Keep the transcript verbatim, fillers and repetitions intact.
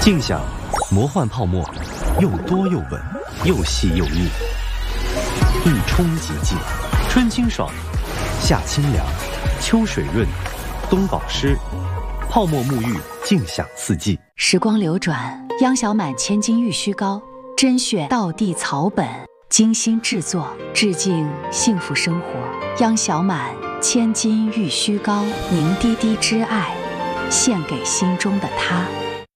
静享魔幻泡沫，又多又稳，又细又腻，一冲即尽。春清爽，夏清凉，秋水润，冬保湿，泡沫沐浴，静享四季。 时光流转，央小满千金玉虚膏，甄选道地草本，精心制作，致敬幸福生活。央小满千金玉虚膏，凝滴滴之爱，献给心中的他。